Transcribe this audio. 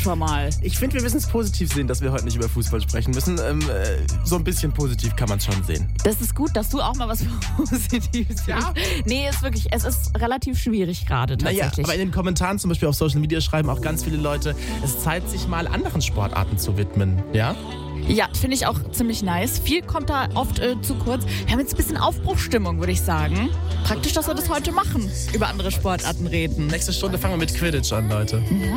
schon mal. Ich finde, wir müssen es positiv sehen, dass wir heute nicht über Fußball sprechen müssen. So ein bisschen positiv kann man es schon sehen. Das ist gut, dass du auch mal was Positives Ja. siehst. Nee, es ist relativ schwierig gerade tatsächlich. Naja, aber in den Kommentaren zum Beispiel auf Social Media schreiben auch ganz viele Leute, es Zeit, sich mal anderen Sportarten zu widmen. Ja? Ja, finde ich auch ziemlich nice. Viel kommt da oft zu kurz. Wir haben jetzt ein bisschen Aufbruchsstimmung, würde ich sagen. Praktisch, dass wir das heute machen. Über andere Sportarten reden. Nächste Stunde fangen wir mit Quidditch an, Leute. Ja.